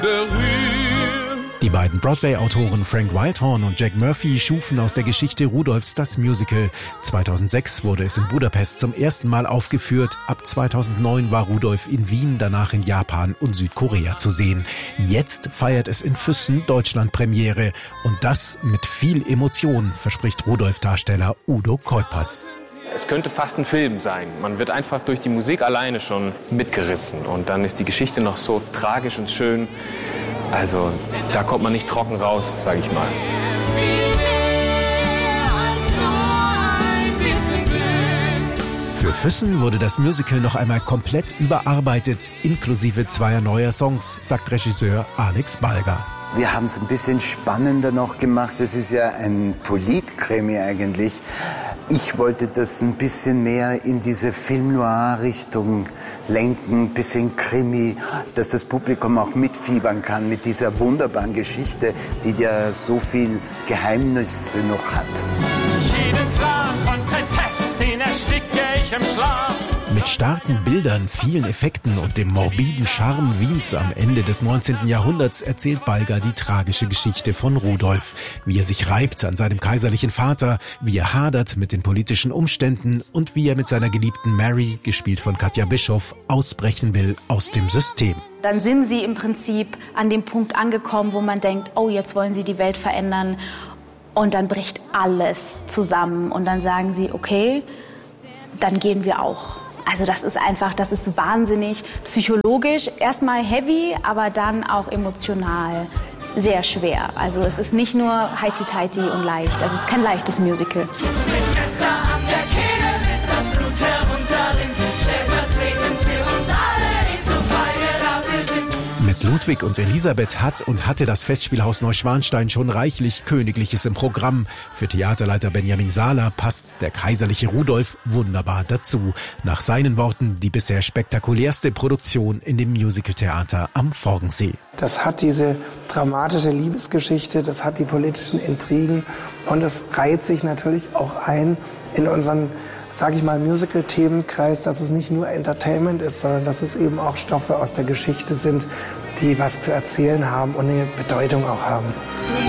Die beiden Broadway-Autoren Frank Wildhorn und Jack Murphy schufen aus der Geschichte Rudolphs das Musical. 2006 wurde es in Budapest zum ersten Mal aufgeführt. Ab 2009 war Rudolph in Wien, danach in Japan und Südkorea zu sehen. Jetzt feiert es in Füssen Deutschland-Premiere. Und das mit viel Emotion, verspricht Rudolph-Darsteller Udo Kuipers. Es könnte fast ein Film sein. Man wird einfach durch die Musik alleine schon mitgerissen. Und dann ist die Geschichte noch so tragisch und schön. Also da kommt man nicht trocken raus, sage ich mal. Für Füssen wurde das Musical noch einmal komplett überarbeitet, inklusive 2 neuer Songs, sagt Regisseur Alex Balger. Wir haben es ein bisschen spannender noch gemacht. Es ist ja ein Politkrimi eigentlich. Ich wollte das ein bisschen mehr in diese Film-Noir-Richtung lenken, ein bisschen Krimi, dass das Publikum auch mitfiebern kann mit dieser wunderbaren Geschichte, die ja so viel Geheimnisse noch hat. Jeden Plan von Protest, den ersticke ich im Schlaf. Mit starken Bildern, vielen Effekten und dem morbiden Charme Wiens am Ende des 19. Jahrhunderts erzählt Balger die tragische Geschichte von Rudolph. Wie er sich reibt an seinem kaiserlichen Vater, wie er hadert mit den politischen Umständen und wie er mit seiner geliebten Mary, gespielt von Katja Bischoff, ausbrechen will aus dem System. Dann sind sie im Prinzip an dem Punkt angekommen, wo man denkt, oh, jetzt wollen sie die Welt verändern. Und dann bricht alles zusammen. Und dann sagen sie, okay, dann gehen wir auch. Also das ist wahnsinnig psychologisch, erstmal heavy, aber dann auch emotional sehr schwer. Also es ist nicht nur heiti-teiti und leicht, also es ist kein leichtes Musical. Mit Ludwig und Elisabeth hat und hatte das Festspielhaus Neuschwanstein schon reichlich Königliches im Programm. Für Theaterleiter Benjamin Sahler passt der kaiserliche Rudolph wunderbar dazu. Nach seinen Worten die bisher spektakulärste Produktion in dem Musicaltheater am Forgensee. Das hat diese dramatische Liebesgeschichte, das hat die politischen Intrigen und es reiht sich natürlich auch ein in unseren, sage ich mal, Musical-Themenkreis, dass es nicht nur Entertainment ist, sondern dass es eben auch Stoffe aus der Geschichte sind, die was zu erzählen haben und eine Bedeutung auch haben.